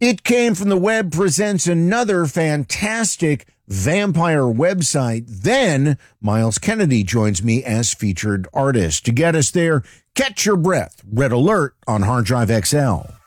It Came from the Web presents another fantastic vampire website. Then Miles Kennedy joins me as featured artist. To get us there, catch your breath. Red alert on Hard Drive XL.